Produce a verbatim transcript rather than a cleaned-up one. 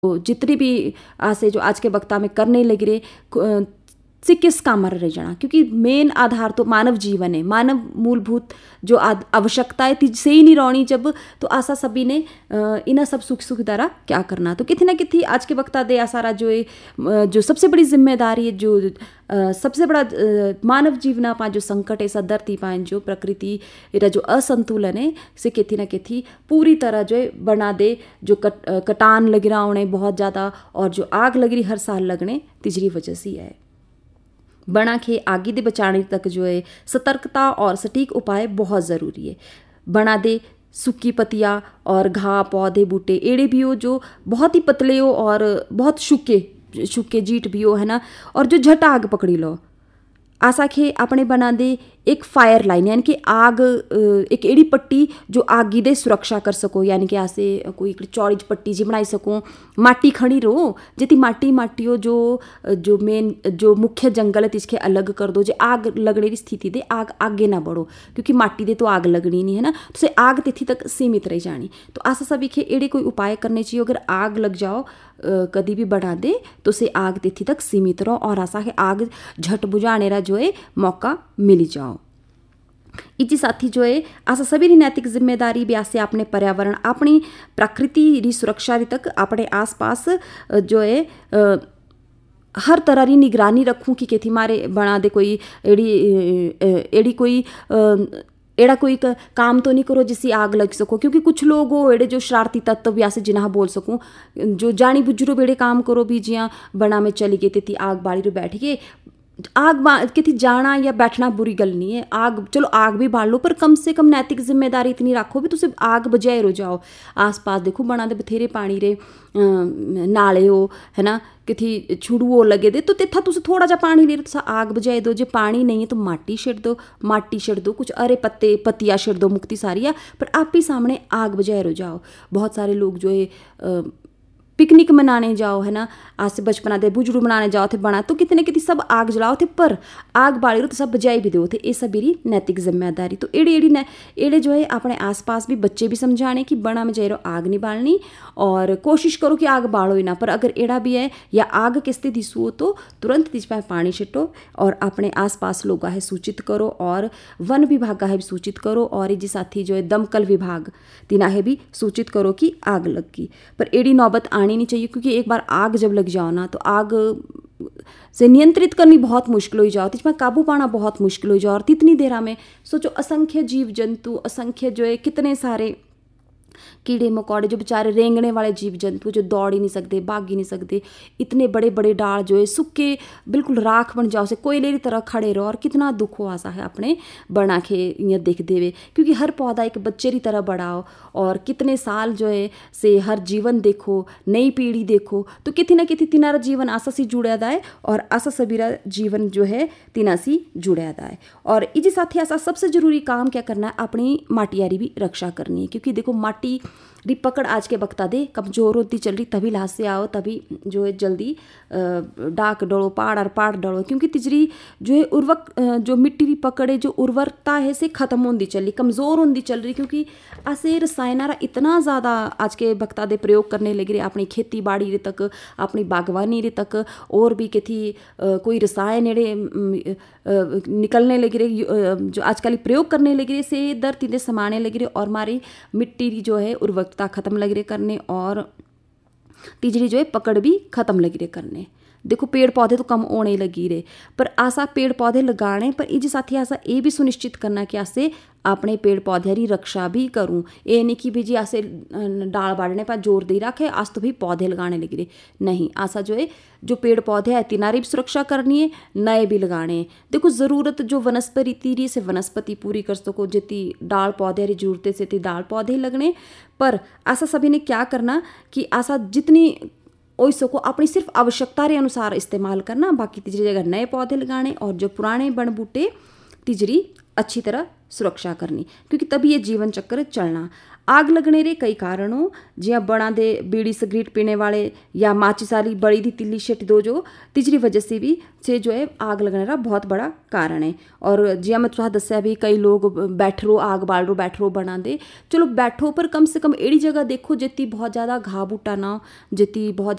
जितनी भी आसे जो आज के वक्ता में करने लग रहे से किस काम रह जाना, क्योंकि मेन आधार तो मानव जीवन है, मानव मूलभूत जो आवश्यकता है तिज से ही नहीं रोनी जब तो आशा सभी ने इन्हें सब सुख सुख द्वारा क्या करना। तो कितनी ना कितनी आज के वक्ता दे आसारा जो है जो सबसे बड़ी जिम्मेदारी है, जो आ, सबसे बड़ा आ, मानव जीवन पा जो संकट है सा धरती पाए जो प्रकृति रा जो असंतुलन है से कितनी ना कितनी पूरी तरह जो है बना दे। जो कट, कटान लग रहा उन्हें बहुत ज़्यादा और जो आग लग रही हर साल लगने तिजरी वजह से है। बना के आगे दे बचाने तक जो है सतर्कता और सटीक उपाय बहुत ज़रूरी है। बना दे सूखी पत्तियाँ और घाह पौधे बूटे एड़े भी हो जो बहुत ही पतले हो और बहुत सूखे सूखे जीट भी हो है ना, और जो झट आग पकड़ी लो। आशा खे अपने बना दे एक फायर लाइन यानी कि आग एक एड़ी पट्टी जो आगी दे सुरक्षा कर सको, यानी कि आसे कोई चौड़ी पट्टी जी बनाई सको। माटी खड़ी रहो जितनी माटी माटी हो जो जो मेन जो मुख्य जंगल है तिसके अलग कर दो। जो आग लगने की स्थिति दे आग आगे ना बढ़ो, क्योंकि माटी दे तो आग लगनी नहीं है ना, तो से आग तिथि तक सीमित रह जानी। तो आशा सभी खे एड़े कोई उपाय करने चाहिए। अगर आग लग जाओ कभी भी बढ़ा दे तो से आग तिथि तक सीमित रहो और आशा है आग झट बुझाने रा जो है मौका मिल जाओ। इसी साथी जो है आशा सभी री नैतिक जिम्मेदारी भी आसे अपने पर्यावरण अपनी प्रकृति री सुरक्षा री तक अपने आसपास जो है आ, हर तरह री निगरानी रखूं कि केथी मारे बना दे कोई एड़ी एड़ी कोई आ, एड़ा कोई काम तो नहीं करो जिससे आग लग सको, क्योंकि कुछ लोग हो एड़े जो शरारती तत्व भी ऐसे जिन्हा बोल सकूं जो जानी बुझरो बेड़े काम करो भी जिया बना में चली गई थी आग बाड़ी रो बैठ गए। आग कितनी जाना या बैठना बुरी गल नहीं है। आग चलो आग भी बाल लो पर कम से कम नैतिक जिम्मेदारी इतनी रखो भी तुम आग बजाए रो जाओ। आसपास देखो बना दे बथेरे पानी रे नाले हो है ना, कितनी छुड़ुओ लगे दे तो तिथा तुम थोड़ा जा पानी ले तो आग बजाए दो। जो पानी नहीं है तो माटी छिड़ दो, माटी छिड़ दो कुछ अरे पत्ते पत्तियाँ छिड़ दो मुक्ति सारिया, पर आप ही सामने आग बजाए रो जाओ। बहुत सारे लोग जो है पिकनिक मनाने जाओ है ना, आज से बचपना दे बुजुर्ग मनाने जाओ थे बना तो कितने कितनी सब आग जलाओ थे, पर आग बाड़ी तो सब बजाई भी दो थे। ये सब मेरी नैतिक जिम्मेदारी। तो एड़े एड़ी न एड़े जो है अपने आसपास भी बच्चे भी समझाने कि बना में जाए आग नहीं बालनी और कोशिश करो कि आग बाड़ो ही ना। पर अगर एड़ा भी है या आग किसते दिसो तो तुरंत तिज पर पानी छिटो और अपने आसपास लोग है सूचित करो और वन विभाग है भी सूचित करो और जी साथी जो है दमकल विभाग तिना है भी सूचित करो कि आग लग गई। पर एड़ी नौबत आनी नहीं चाहिए, क्योंकि एक बार आग जब लग जाओ ना तो आग से नियंत्रित करनी बहुत मुश्किल हो जाओ, इसमें काबू पाना बहुत मुश्किल हो जाओ। और इतनी देर में सोचो असंख्य जीव जंतु असंख्य जो है कितने सारे कीड़े मकोड़े जो बेचारे रेंगने वाले जीव जंतु जो दौड़ ही नहीं सकते भाग ही नहीं सकते, इतने बड़े बड़े डाल जो है सूखे बिल्कुल राख बन जाओ से कोयले की तरह खड़े रहो। और कितना दुख हो आसा है अपने बना के ये देख देवे, क्योंकि हर पौधा एक बच्चे की तरह बढ़ाओ और कितने साल जो है से हर जीवन देखो नई पीढ़ी देखो तो कितनी ना कितनी तिनारा जीवन आशा से जुड़ा दाए और आशा सबीरा जीवन जो है तिना सी जुड़ा दाए। और इसी साथ ही आशा सबसे जरूरी काम क्या करना है, अपनी माटियारी भी रक्षा करनी है, क्योंकि देखो माटी री पकड़ आज के बक्ता दे कमजोर होती चल रही, तभी लाश से आओ तभी जो है जल्दी डाक डलो पाड़ और पाड़ डलो, क्योंकि तिजरी जो है उर्वक जो मिट्टी री पकड़ है जो उर्वरता है से खत्म होती चल रही कमज़ोर होती चल रही, क्योंकि ऐसे रसायनारा इतना ज़्यादा आज के बक्ता दे प्रयोग करने लग रहे अपनी खेती बाड़ी रे तक अपनी बागवानी रे तक और भी किथी कोई रसायन एड़े निकलने लग रहे जो आजकल प्रयोग करने लग रहे से धरती दे समाने लग रहे और हमारी मिट्टी की जो है उर्वरता खत्म लग रहे करने और तिजरी जो है पकड़ भी खत्म लग रहे करने। देखो पेड़ पौधे तो कम होने लगी रहे, पर आशा पेड़ पौधे लगाने पर इज साथी आशा ये भी सुनिश्चित करना कि आसे अपने पेड़ पौधे की रक्षा भी करूँ। ये नहीं कि भी जी आसे डाल बाड़ने पर जोर दे रखे आज तो भी पौधे लगाने लग रहे, नहीं आशा जो है जो पेड़ पौधे है तिनारी भी सुरक्षा करनी है नए भी लगाने हैं। देखो ज़रूरत जो वनस्पति री से वनस्पति पूरी कर सको जितनी डाल पौधे री जरूरत से डाल पौधे लगने, पर आशा सभी ने क्या करना कि आशा जितनी ओई सको अपनी सिर्फ आवश्यकता के अनुसार इस्तेमाल करना, बाकी तिजरी जगह नए पौधे लगाने और जो पुराने बण बूटे तिजरी अच्छी तरह सुरक्षा करनी, क्योंकि तभी ये जीवन चक्र चलना। आग लगने रे कई कारणों जिया बना दे बीड़ी सिगरेट पीने वाले या माचिस वाली बड़ी दी तिल्ली शिट दो जो तिजरी वजह से भी से जो है आग लगने का बहुत बड़ा कारण है। और जिया मैं तुझा दस्या भी कई लोग बैठ रो आग बाल रो बैठ रो बना दे, चलो बैठो पर कम से कम एड़ी जगह देखो जितनी बहुत ज़्यादा घा बूटा ना हो जितनी बहुत